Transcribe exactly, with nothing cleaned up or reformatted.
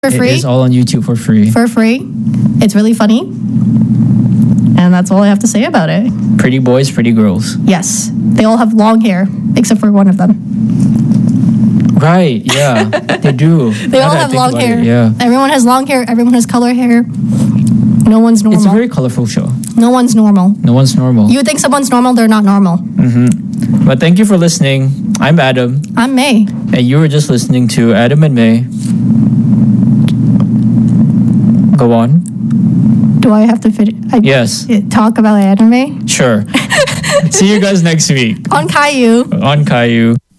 For It free? is all on YouTube for free. For free. It's really funny. And that's all I have to say about it. Pretty boys, pretty girls. Yes. They all have long hair, except for one of them. Right, yeah. They do. They Now all that I have think long about hair. it, yeah. Everyone has long hair. Everyone has color hair. No one's normal. It's a very colorful show. No one's normal. No one's normal. You think someone's normal, they're not normal. Mm-hmm. But thank you for listening. I'm Adam. I'm May. And you were just listening to Adam and May. Go on. Do I have to fit I, Yes. talk about anime? Sure. See you guys next week On Caillou. on Caillou.